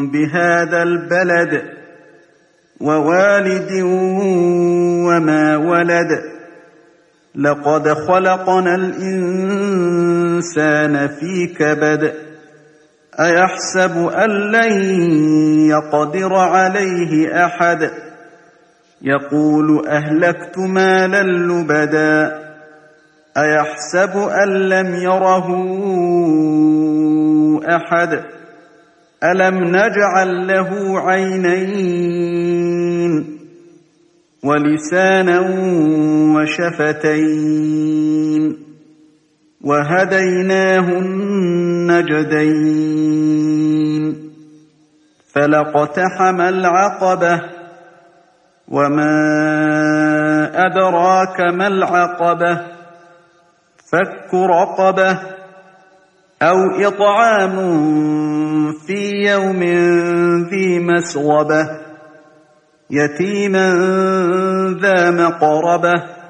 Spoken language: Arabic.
بهذا البلد ووالد وما ولد لقد خلقنا الإنسان في كبد أيحسب أن لن يقدر عليه أحد يقول أهلكت مالا لبدا أيحسب أن لم يره أحد ألم نجعل له عينين ولسانا وشفتين وهديناه النجدين فلاقتحم العقبة وما أدراك ما العقبة فك رقبة أو إطعام في يوم ذي مسغبة يتيما ذا مقربة